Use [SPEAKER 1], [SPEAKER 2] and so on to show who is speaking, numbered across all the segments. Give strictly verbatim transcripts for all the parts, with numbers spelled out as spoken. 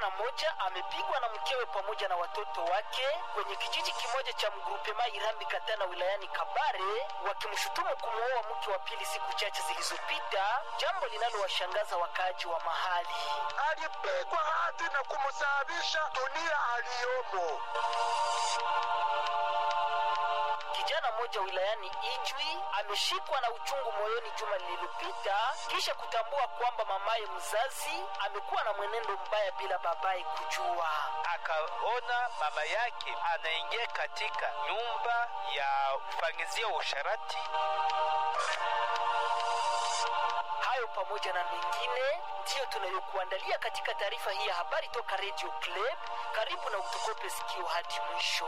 [SPEAKER 1] Kijana mmoja amepigwa na mkewe pamoja na watoto wake kwenye kijiji kimoja cha Mgrupema Irambi Katana wilayani Kabare, wakimshutumu kumuoa mke wa pili siku chache zilizopita, jambo linalowashangaza wakaaji wa mahali.
[SPEAKER 2] Alipigwa hadi na kumsababisha dunia aliyomo.
[SPEAKER 1] Kijana mmoja wilayani Ijwi ameshikwa na uchungu moyoni juma lililopita kisha kutambua kwamba mamaye mzazi amekuwa na mwenendo mbaya bila babaye kujua.
[SPEAKER 3] Akaona mama yake anaingia katika nyumba ya kufanyizia usharati.
[SPEAKER 1] Hayo pamoja na mengine ndiyo tunayokuandalia katika taarifa hii ya habari toka Radio Club. Karibu na utukope sikio hadi mwisho.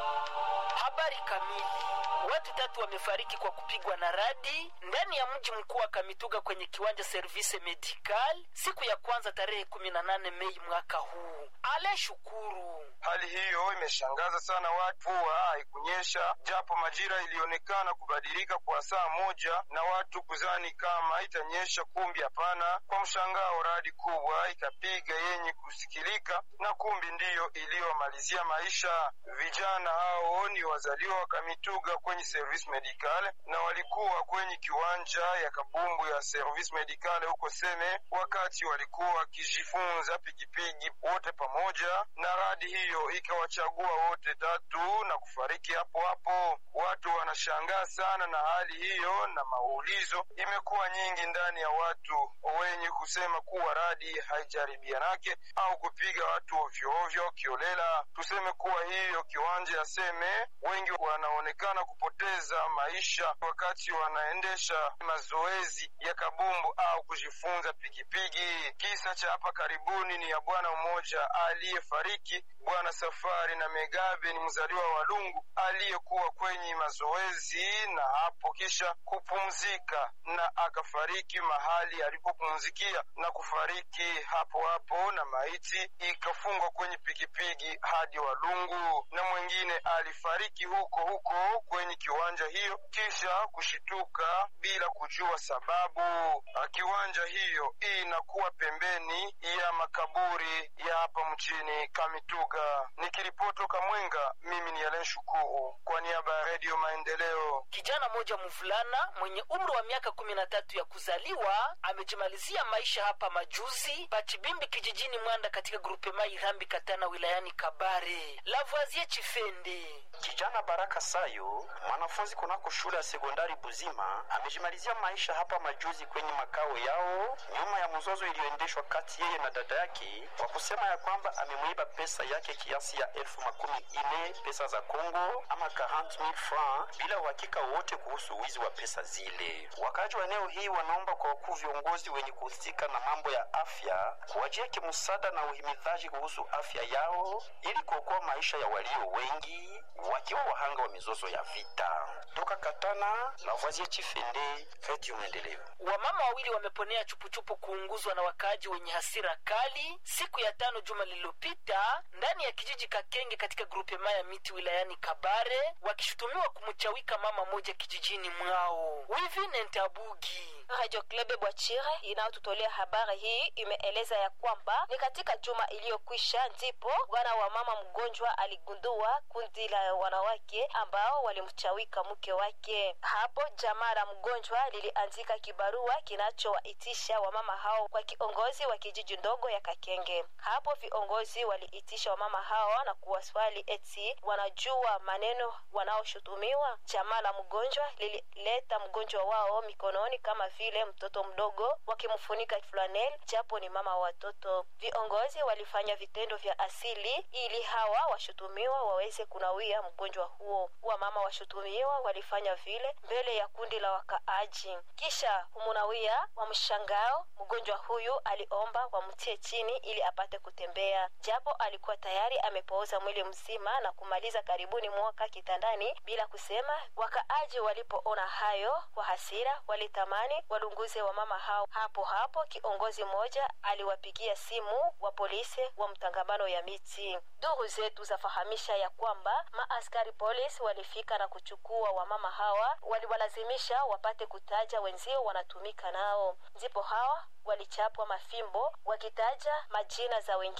[SPEAKER 1] Habari kamili. Watu tatu wamefariki kwa kupigwa na radi ndani ya mji mkuu wa Kamituga kwenye kiwanja Service Medical siku ya kwanza tarehe kumi na nane Mei mwaka huu. Ale Shukuru.
[SPEAKER 2] Hali hiyo imeshangaza sana watu. Haikunyesha japo majira ilionekana kubadilika kwa saa moja na watu kuzani kama itanyesha, kumbi hapana. Kwa mshangao radi kubwa ikapiga yenye kusikilika na kumbi ndiyo iliyomalizia maisha. Vijana hao ni wazaliwa wa Kamituga kwenye Service Medical na walikuwa kwenye kiwanja ya kabumbu ya Service Medical huko Seme wakati walikuwa wakijifunza pikipiki wote pamoja, na radi hiyo ikawachagua wote tatu na kufariki hapo hapo. Watu wanashangaa sana na hali hiyo, na maulizo imekuwa nyingi ndani ya watu wenye kusema kuwa radi haijaribianake au kupiga watu ovyo ovyo kiolela. Tuseme kuwa hiyo kiwanja ya Seme wengi wanaonekana kupoteza maisha wakati wanaendesha mazoezi ya kabumbu au kujifunza pikipiki. Kisa cha hapa karibuni ni ya bwana mmoja aliyefariki, Bwana Safari na Megabe, ni mzaliwa wa Lungu aliyekuwa kwenye mazoezi na hapo kisha kupumzika na akafariki mahali alipopumzikia na kufariki hapo hapo, na maiti ikafungwa kwenye pikipiki hadi Walungu. Na mwingine alifariki huko huko kwenye kiwanja hiyo kisha kushituka bila kujua sababu. Kiwanja hiyo inakuwa pembeni ya makaburi ya hapa mchini Kamituga. Nikiripoti Kamwenga, mimi ni Alain Shukuru kwa niaba ya Radio Maendeleo.
[SPEAKER 1] Kijana mmoja mvulana mwenye umri wa miaka kumi na tatu ya kuzaliwa amejimalizia maisha hapa majuzi Pachibimbi kijijini Mwanda katika Grupema Irambi Katana wilayani Kabare. Lavoisier Chifende.
[SPEAKER 4] Kijana Baraka Sayo, mwanafunzi kunako shule ya sekondari Buzima, amejimalizia maisha hapa majuzi kwenye makao yao nyuma ya mzozo iliyoendeshwa kati yeye na dada yake kwa kusema ya kwamba amemwiba pesa yake kiasi ya elfu makumi ine pesa za Kongo ama arobaini mia francs bila uhakika wote kuhusu wizi wa pesa zile. Wakaji wa eneo hii wanaomba kwa wakuu viongozi wenye kuhusika na mambo ya afya kuwajia kimsaada na uhimidhaji kuhusu afya yao ili kuokoa maisha ya walio wengi wakiwa wahanga wa mizozo ya vita. Toka Katana, Lavoisier Chifende, Radio Maendeleo.
[SPEAKER 1] Wamama wawili wameponea chupuchupu kuunguzwa na wakaaji wenye hasira kali siku ya tano juma lililopita ndani ya kijiji Kakenge katika Grupema ya Miti wilayani Kabare, wakishutumiwa kumchawika mama moja kijijini mwao. Wivine Ntabugi.
[SPEAKER 5] Radio Club Bwachire inayotutolea habari hii imeeleza ya kwamba ni katika juma iliyokwisha ndipo bwana wa mama mgonjwa aligundua kundi la wanawake ambao walimchawika mke wake. Hapo jamaa la mgonjwa liliandika kibarua kinachowaitisha wamama hao kwa kiongozi wa kijiji ndogo ya Kakenge. Hapo viongozi waliitisha wamama hao na kuwaswali eti wanajua maneno wanaoshutumiwa. Jamaa la mgonjwa lilileta mgonjwa wao mikononi kama vile mtoto mdogo, wakimfunika flanel japo ni mama wa watoto. Viongozi walifanya vitendo vya asili ili hawa washutumiwa waweze kunawia mgonjwa huo. Wamama washutumiwa walifanya vile mbele ya kundi la wakaaji. Kisha humunawia wa mshangao, mgonjwa huyu aliomba wamtie chini ili apate kutembea, japo alikuwa tayari amepooza mwili mzima na kumaliza karibuni mwaka kitandani bila kusema. Wakaaji walipoona hayo kwa hasira walitamani walunguze wa mama hao. Hapo hapo kiongozi mmoja aliwapigia simu wa polisi wa mtangamano ya Miti. Duru zetu zafahamisha ya kwamba maaskari polisi walifika na kuchukua wa mama hawa, waliwalazimisha wapate kutaja wenzio wanatumika nao. Ndipo hawa walichapwa mafimbo wakitaja majina za wengine.